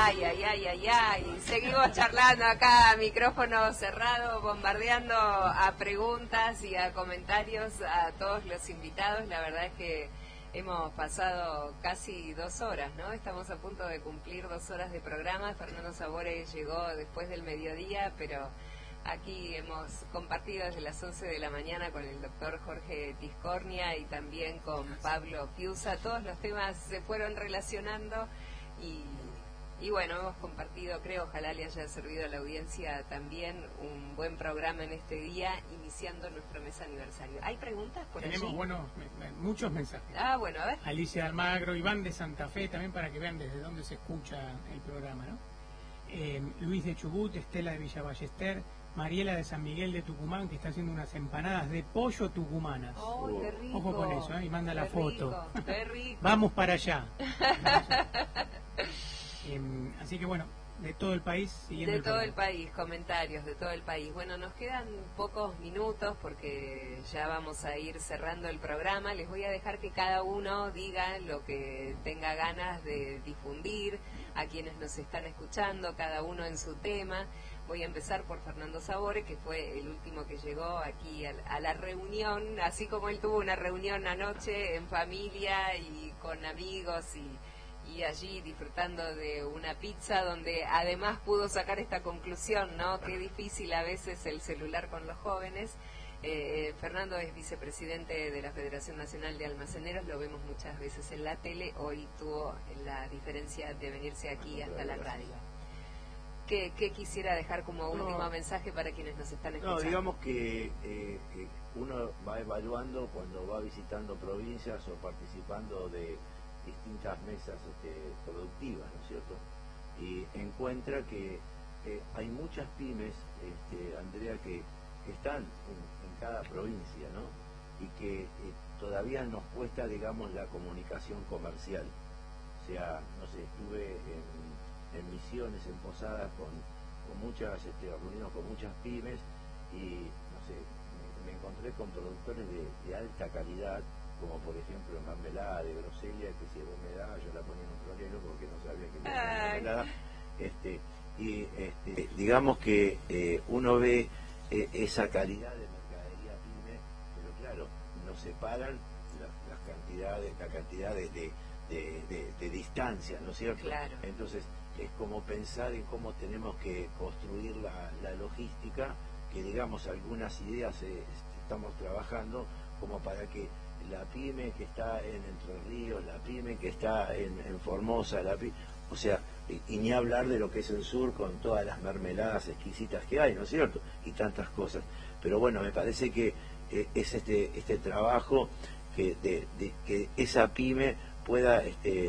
Ay, ay, ay, ay, ay. Seguimos charlando acá, micrófono cerrado, bombardeando a preguntas y a comentarios a todos los invitados. La verdad es que hemos pasado casi 2 horas, ¿no? Estamos a punto de cumplir 2 horas de programa. Fernando Sabore llegó después del mediodía, pero aquí hemos compartido desde las 11 de la mañana con el doctor Jorge Tiscornia y también con Pablo Piusa. Todos los temas se fueron relacionando y bueno, hemos compartido, creo, ojalá le haya servido a la audiencia también un buen programa en este día, iniciando nuestro mes aniversario. ¿Hay preguntas por allí? Tenemos, bueno, muchos mensajes. Ah, bueno, a ver. Alicia Almagro, Iván de Santa Fe, también para que vean desde dónde se escucha el programa, ¿no? Luis de Chubut, Estela de Villa Ballester, Mariela de San Miguel de Tucumán, que está haciendo unas empanadas de pollo tucumanas. ¡Oh, qué rico! Ojo con eso, ¿eh? Y manda la foto. Rico, qué rico. Vamos para allá. Así que bueno, de todo el país siguiendo de todo el país, comentarios de todo el país. Bueno, nos quedan pocos minutos porque ya vamos a ir cerrando el programa. Les voy a dejar que cada uno diga lo que tenga ganas de difundir a quienes nos están escuchando, cada uno en su tema. Voy a empezar por Fernando Sabore, que fue el último que llegó aquí a la reunión, así como él tuvo una reunión anoche en familia y con amigos y allí disfrutando de una pizza, donde además pudo sacar esta conclusión, ¿no? Qué difícil a veces el celular con los jóvenes. Fernando es vicepresidente de la Federación Nacional de Almaceneros, lo vemos muchas veces en la tele, hoy tuvo la diferencia de venirse aquí hasta la radio. ¿Qué quisiera dejar como último mensaje para quienes nos están escuchando? No, digamos que uno va evaluando cuando va visitando provincias o participando de distintas mesas productivas, ¿no es cierto? Y encuentra que hay muchas pymes, Andrea, que están en cada provincia, ¿no? Y que todavía nos cuesta, digamos, la comunicación comercial. O sea, no sé, estuve en Misiones, en Posadas, con muchas reuniones con muchas pymes y, no sé, me encontré con productores de alta calidad, como por ejemplo mermelada de groselia, que si vos me das, yo la ponía en un florero porque no sabía que era mermelada. Digamos que uno ve esa calidad de mercadería pyme, pero claro, nos separan la cantidad de distancia, ¿no es cierto? Claro. Entonces, es como pensar en cómo tenemos que construir la logística, que digamos algunas ideas estamos trabajando como para que la pyme que está en Entre Ríos, la pyme que está en Formosa, o sea, y ni hablar de lo que es el sur con todas las mermeladas exquisitas que hay, ¿no es cierto? Y tantas cosas. Pero bueno, me parece que es este trabajo que esa pyme pueda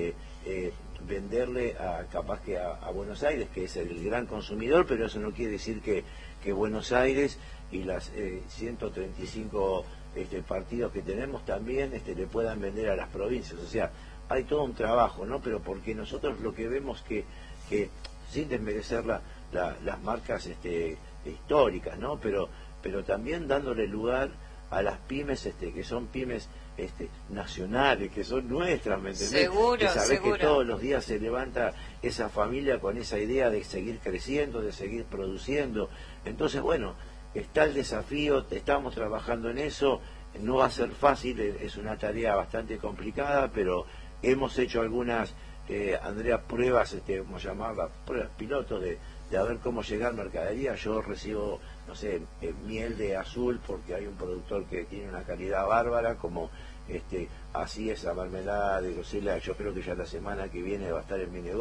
venderle capaz que a Buenos Aires, que es el gran consumidor, pero eso no quiere decir que Buenos Aires y las 135 partidos que tenemos también le puedan vender a las provincias. O sea, hay todo un trabajo, ¿no? Pero porque nosotros lo que vemos que sin desmerecer las marcas históricas, ¿no? Pero también dándole lugar a las pymes que son pymes nacionales, que son nuestras, ¿me entendés? Seguro, que sabés seguro. que todos los días se levanta esa familia con esa idea de seguir creciendo, de seguir produciendo. Entonces, bueno, está el desafío, estamos trabajando en eso, no va a ser fácil, es una tarea bastante complicada, pero hemos hecho algunas, Andrea, pruebas, como llamarlas, pruebas pilotos de a ver cómo llegar mercadería. Yo recibo, no sé, miel de azul porque hay un productor que tiene una calidad bárbara, como así esa mermelada de grosela. Yo creo que ya la semana que viene va a estar en mi negocio.